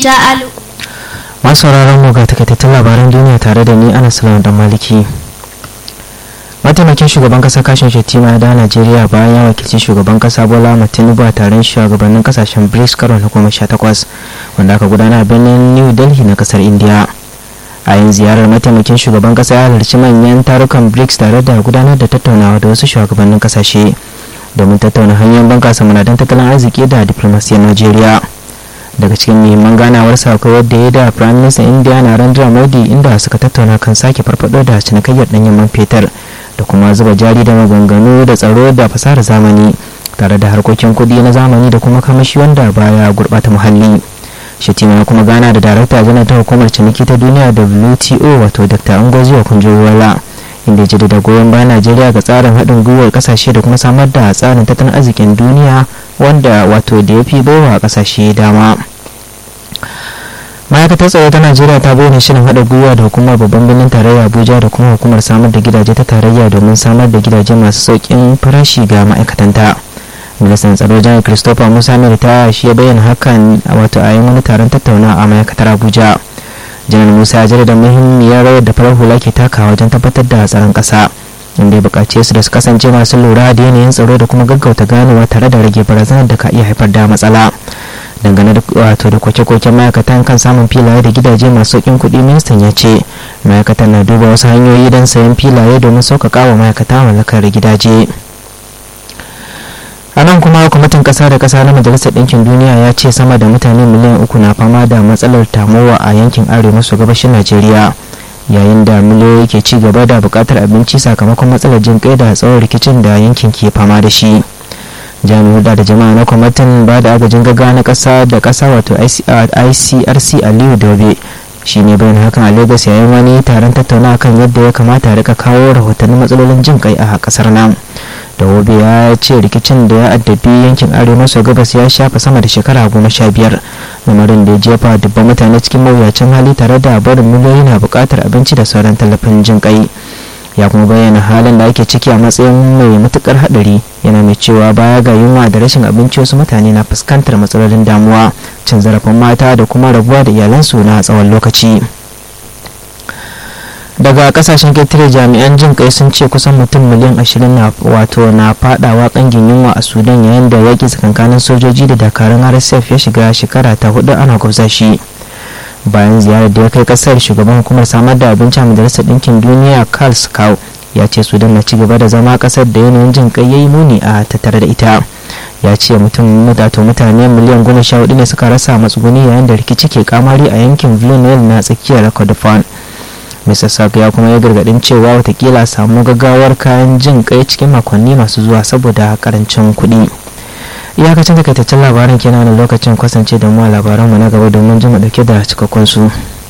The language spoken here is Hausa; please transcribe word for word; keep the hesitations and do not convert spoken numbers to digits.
ta'alu. Masu sauraron mu ga takaitattun labaran duniya tare da ni Anas Lawan dan Maliki. Mataimakin shugaban kasa Kashim Shettima da Najeriya bayan ya wakilci shugaban kasa Bola Ahmed Tinubu a taron shugabannin kasashen BRICS karo na goma sha takwas wanda aka gudana a birnin New Delhi na kasar India. A yin ziyarar mataimakin shugaban kasa ya halarci manyan tarukan BRICS tare da gudanar da tattaunawa da wasu shugabannin kasashe domin tattauna hanyoyin bunkasa manadan tattalin arziki da diplomasiyar Najeriya. Daga cikin muhimman ganawar akwai wadda ya da Prime Minister India Narendra Modi inda suka tattauna kan sake farfado da cinikayyar danyen man fetur da kuma zuba jari da maganganu da tsaro da fasahar zamani tare da harkokin kudi na zamani da kuma kamashi wanda baya gurbata muhalli. Shettima ya kuma gana da darakta janar ta hukumar ciniki ta duniya W T O wato Doctor Ngozi Okonjo-Iweala inda ya jaddada goyon bayan Najeriya ga tsarin haɗin gwiwar ƙasashe da kuma samar da tsarin tattalin arzikin duniya wanda wato da ya fi baiwa ƙasashe dama. Ma'aikatar tsaro ta Najeriya ta bayyana shirin haɗa gwiwa da hukumar babban birnin tarayya Abuja da kuma hukumar samar da gidaje ta tarayya domin samar da gidaje masu sauƙin farashi ga ma'aikatanta. Ministan tsaro Janar Christopher Musa Merita shi ya bayyana hakan wato a yin wani taron tattaunawa a ma'aikatar Abuja. Janar Musa ya jaddada muhimmiyar rawar da farar hula ke takawa wajen tabbatar da tsaron ƙasa, inda ya buƙace su da su kasance masu lura da yanayin tsaro da kuma gaggauta ganowa tare da rage barazanar da ka iya haifar da matsala. Dangane da wato da kwace-kwacen ma'aikatan kan samun filaye da gidaje masu sauƙin kuɗi, ministan ya ce ma'aikatan na duba wasu hanyoyi don sayan filaye domin sauƙaƙa wa ma'aikata mallakar gidaje. A nan kuma kwamitin ƙasa da ƙasa na Majalisar Ɗinkin Duniya ya ce sama da mutane miliyan uku na fama da matsalar tamowa a yankin arewa maso gabashin Najeriya, yayin da miliyoyi ke ci gaba da buƙatar abinci sakamakon matsalar jin kai da tsawon rikicin da yankin ke fama da shi. Jami'u da jama'a na kwamitin ba da agajin gaggawa na ƙasa da ƙasa wato I C R C Aliyu Dobe shi ne bayan hakan a Lagos yayin wani taron tattaunawa kan yadda ya kamata a rika kawo rahotannin matsalolin jin kai a ƙasar nan. Dobe ya ce rikicin da ya addabi yankin arewa maso gabas ya shafa sama da shekara goma sha biyar, lamarin da ya jefa dubban mutane cikin mawuyacin hali tare da barin miliyoyi na buƙatar abinci da sauran tallafin jin kai. Ya kuma bayyana halin da ake ciki a matsayin mai matukar hadari, yana mai cewa baya ga yunwa da rashin abinci wasu mutane na fuskantar matsalolin damuwa, cin zarafin mata da kuma rabuwa da iyalansu na tsawon lokaci. Daga kasashen ketare jami'an jin kai sun ce kusan mutum miliyan ashirin na wato na fadawa kangin yunwa a Sudan yayin da yaki tsakankanin sojoji da dakarun R S F ya shiga shekara ta hudu ana gwabza shi. Bayan ziyarar da ya kai kasar, shugaban hukumar samar da abinci a Majalisar Ɗinkin Duniya Karl Skau ya ce Sudan na ci gaba da zama kasar da yanayin jin kai yayi muni a tattare da ita. Ya ce mutum mutato mutane miliyan goma sha hudu ne suka rasa matsuguni yayin da rikici ke kamari a yankin Villanelle na tsakiyar Kordofan. Mister Sak ya kuma ya gargadin cewa watakila samu gaggawar kayan jin kai cikin makonni masu zuwa saboda karancin kuɗi. Iyakacin takaitaccen labaran kenan wani lokacin, kasance da mu a labaranmu na gaba domin jin mu dauke da cikakkun su.